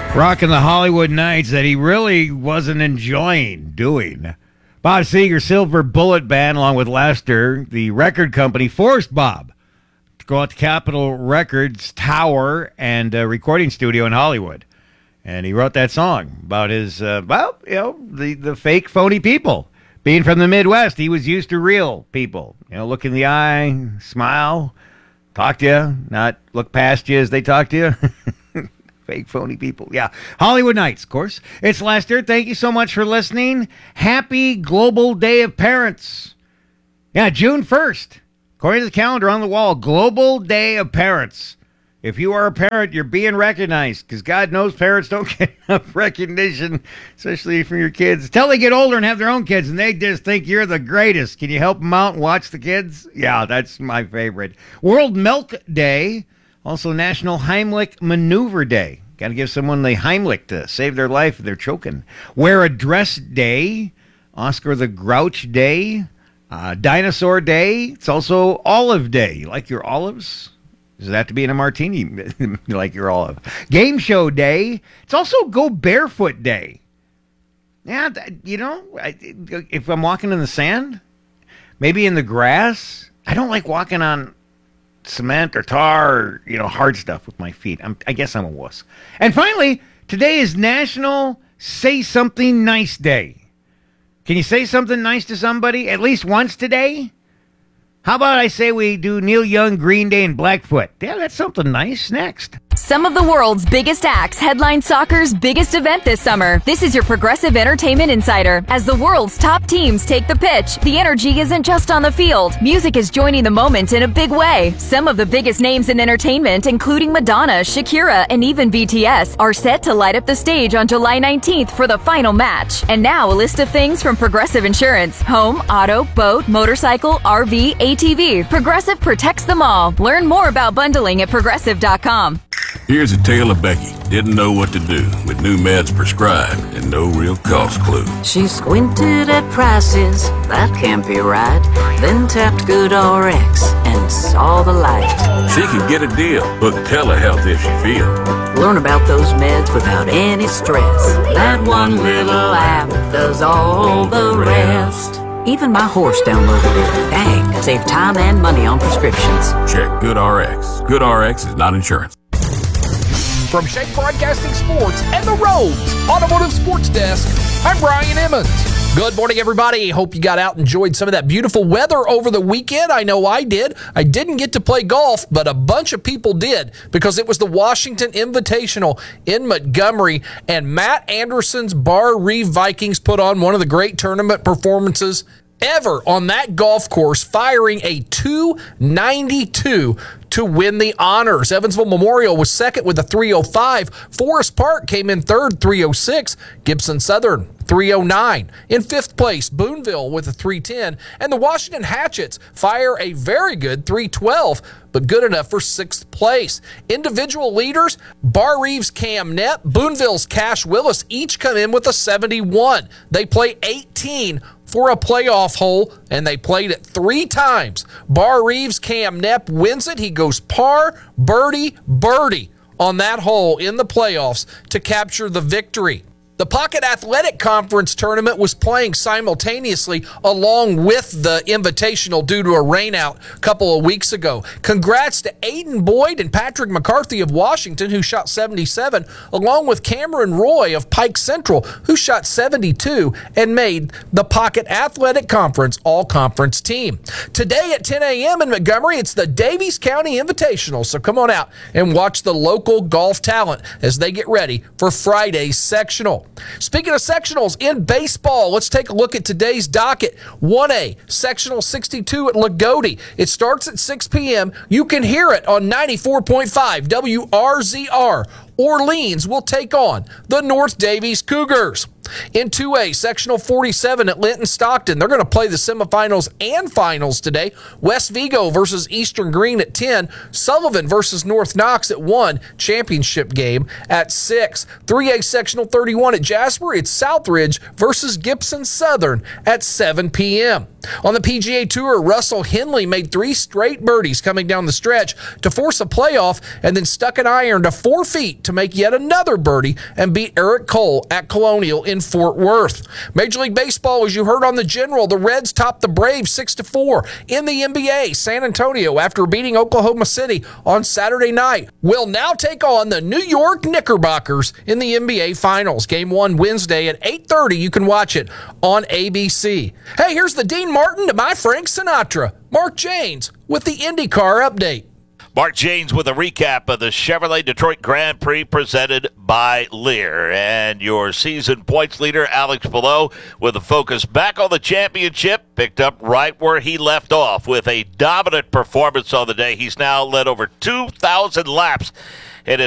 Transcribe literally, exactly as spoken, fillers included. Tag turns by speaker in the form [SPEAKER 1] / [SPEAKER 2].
[SPEAKER 1] Rocking the Hollywood Nights that he really wasn't enjoying doing. Bob Seger, Silver Bullet Band, along with Lester, the record company, forced Bob to go out to Capitol Records Tower and uh, recording studio in Hollywood. And he wrote that song about his, uh, well, you know, the, the fake, phony people. Being from the Midwest, he was used to real people. You know, look in the eye, smile, talk to you, not look past you as they talk to you. Fake, phony people. Yeah. Hollywood Nights, of course. It's Lester. Thank you so much for listening. Happy Global Day of Parents. Yeah, June first. According to the calendar on the wall, Global Day of Parents. If you are a parent, you're being recognized because God knows parents don't get enough recognition, especially from your kids. Until they get older and have their own kids and they just think you're the greatest. Can you help them out and watch the kids? Yeah, that's my favorite. World Milk Day. Also, National Heimlich Maneuver Day. Got to give someone the Heimlich to save their life if they're choking. Wear a Dress Day. Oscar the Grouch Day. Uh, Dinosaur Day. It's also Olive Day. You like your olives? Does it have to be in a martini? You like your olive. Game Show Day. It's also Go Barefoot Day. Yeah, you know, if I'm walking in the sand, maybe in the grass, I don't like walking on cement or tar or, you know, hard stuff with my feet. I'm, I guess I'm a wuss. And finally, today is National Say Something Nice Day. Can you say something nice to somebody at least once today? How about I say we do Neil Young, Green Day, and Blackfoot? Yeah, that's something nice. Next.
[SPEAKER 2] Some of the world's biggest acts headline soccer's biggest event this summer. This is your Progressive Entertainment Insider. As the world's top teams take the pitch, the energy isn't just on the field. Music is joining the moment in a big way. Some of the biggest names in entertainment, including Madonna, Shakira, and even B T S, are set to light up the stage on July nineteenth for the final match. And now a list of things from Progressive Insurance. Home, auto, boat, motorcycle, R V, A T V. Progressive protects them all. Learn more about bundling at progressive dot com.
[SPEAKER 3] Here's a tale of Becky. Didn't know what to do with new meds prescribed and no real cost clue.
[SPEAKER 4] She squinted at prices, that can't be right. Then tapped GoodRx and saw the light.
[SPEAKER 3] She could get a deal. Book telehealth if she feels.
[SPEAKER 4] Learn about those meds without any stress. That one little app does all the rest. Even my horse downloaded it. Dang, save time and money on prescriptions.
[SPEAKER 3] Check GoodRx. GoodRx is not insurance.
[SPEAKER 5] From Shake Broadcasting Sports and the Rhodes Automotive Sports Desk, I'm Brian Emmons. Good morning, everybody. Hope you got out and enjoyed some of that beautiful weather over the weekend. I know I did. I didn't get to play golf, but a bunch of people did because it was the Washington Invitational in Montgomery, and Matt Anderson's Bar Reeve Vikings put on one of the great tournament performances ever on that golf course, firing a two ninety-two to win the honors. Evansville Memorial was second with a three oh five. Forest Park came in third, three oh six. Gibson Southern, three oh nine. In fifth place, Boonville with a three ten. And the Washington Hatchets fire a very good three twelve, but good enough for sixth place. Individual leaders, Bar Reeves' Cam Knepp, Boonville's Cash Willis each come in with a seventy-one. They play eighteen for a playoff hole, and they played it three times. Bar Reeves' Cam Knepp wins it. He goes par, birdie, birdie on that hole in the playoffs to capture the victory. The Pocket Athletic Conference tournament was playing simultaneously along with the Invitational due to a rainout a couple of weeks ago. Congrats to Aiden Boyd and Patrick McCarthy of Washington, who shot seventy-seven, along with Cameron Roy of Pike Central, who shot seventy-two and made the Pocket Athletic Conference all-conference team. Today at ten a.m. in Montgomery, it's the Daviess County Invitational, so come on out and watch the local golf talent as they get ready for Friday's sectional. Speaking of sectionals in baseball, let's take a look at today's docket. one A, Sectional sixty-two at Lagodi. It starts at six p.m. You can hear it on ninety-four point five W R Z R. Orleans will take on the North Daviess Cougars. In two A, Sectional forty-seven at Linton Stockton. They're going to play the semifinals and finals today. West Vigo versus Eastern Green at ten. Sullivan versus North Knox at one. Championship game at six. three A, Sectional thirty-one at Jasper. It's Southridge versus Gibson Southern at seven p.m. On the P G A Tour, Russell Henley made three straight birdies coming down the stretch to force a playoff and then stuck an iron to four feet to make yet another birdie and beat Eric Cole at Colonial in Fort Worth. Major League Baseball, as you heard on the General, the Reds topped the Braves six to four. In the N B A, San Antonio, after beating Oklahoma City on Saturday night, will now take on the New York Knickerbockers in the N B A Finals. Game one Wednesday at eight thirty. You can watch it on A B C. Hey, here's the Dean Martin to my Frank Sinatra. Mark Janes with the IndyCar update.
[SPEAKER 6] Mark Janes with a recap of the Chevrolet Detroit Grand Prix presented by Lear. And your season points leader, Alex Palou, with a focus back on the championship, picked up right where he left off with a dominant performance on the day. He's now led over two thousand laps